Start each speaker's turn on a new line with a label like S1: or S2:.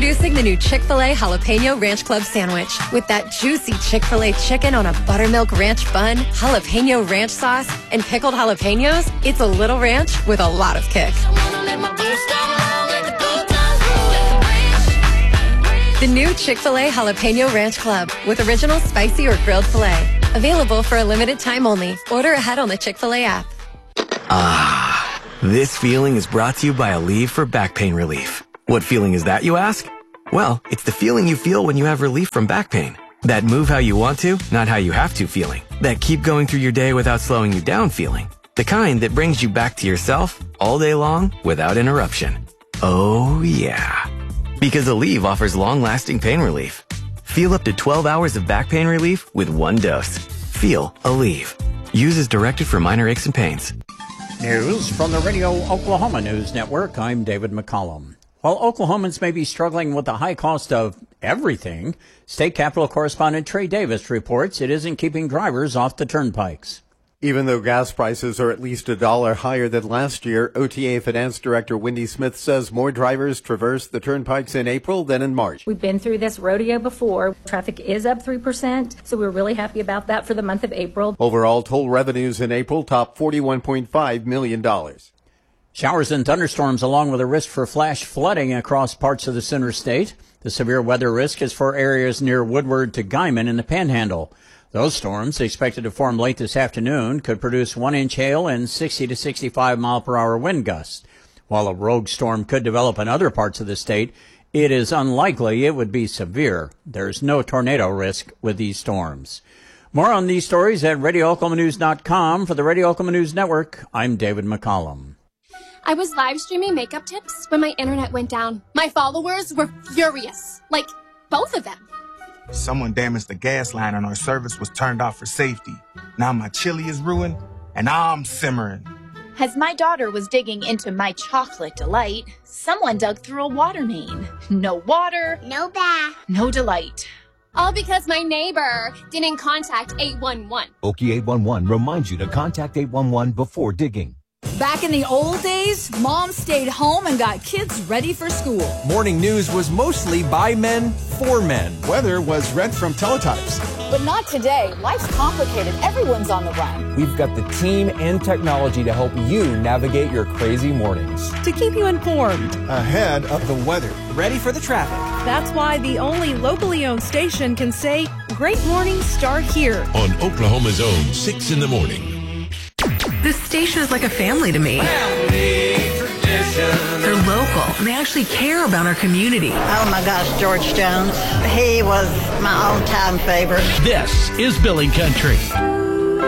S1: Introducing the new Chick-fil-A Jalapeno Ranch Club Sandwich. With that juicy Chick-fil-A chicken on a buttermilk ranch bun, jalapeno ranch sauce, and pickled jalapenos, it's a little ranch with a lot of kick. The new Chick-fil-A Jalapeno Ranch Club with original spicy or grilled filet. Available for a limited time only. Order ahead on the Chick-fil-A app.
S2: Ah, this feeling is brought to you by Aleve for back pain relief. What feeling is that, you ask? Well, it's the feeling you feel when you have relief from back pain. That move how you want to, not how you have to feeling. That keep going through your day without slowing you down feeling. The kind that brings you back to yourself all day long without interruption. Oh, yeah. Because Aleve offers long-lasting pain relief. Feel up to 12 hours of back pain relief with one dose. Feel Aleve. Use as directed for minor aches and pains.
S3: News from the Radio Oklahoma News Network. I'm David McCollum. While Oklahomans may be struggling with the high cost of everything, State Capitol correspondent Trey Davis reports it isn't keeping drivers off the turnpikes.
S4: Even though gas prices are at least $1 higher than last year, OTA Finance Director Wendy Smith says more drivers traversed the turnpikes in April than in March.
S5: We've been through this rodeo before. Traffic is up 3%, so we're really happy about that for the month of April.
S4: Overall, toll revenues in April topped $41.5 million.
S3: Showers and thunderstorms along with a risk for flash flooding across parts of the center state. The severe weather risk is for areas near Woodward to Guyman in the Panhandle. Those storms, expected to form late this afternoon, could produce 1-inch hail and 60 to 65 mile per hour wind gusts. While a rogue storm could develop in other parts of the state, it is unlikely it would be severe. There's no tornado risk with these storms. More on these stories at RadioOklahomaNews.com. For the Radio Oklahoma News Network, I'm David McCollum.
S6: I was live streaming makeup tips when my internet went down. My followers were furious. Like, both of them.
S7: Someone damaged the gas line and our service was turned off for safety. Now my chili is ruined and I'm simmering.
S8: As my daughter was digging into my chocolate delight, someone dug through a water main. No water,
S9: no bath,
S8: no delight.
S6: All because my neighbor didn't contact 811.
S10: Okie 811 reminds you to contact 811 before digging.
S11: Back in the old days, moms stayed home and got kids ready for school.
S12: Morning news was mostly by men, for men.
S13: Weather was read from teletypes.
S11: But not today. Life's complicated. Everyone's on the run.
S12: We've got the team and technology to help you navigate your crazy mornings.
S11: To keep you informed.
S13: Ahead of the weather.
S12: Ready for the traffic.
S11: That's why the only locally owned station can say, great mornings start here.
S14: On Oklahoma's own 6 in the morning.
S15: This station is like a family to me.
S16: Family tradition.
S15: They're local, and they actually care about our community.
S17: Oh my gosh, George Jones. He was my all-time favorite.
S18: This is Billy Country.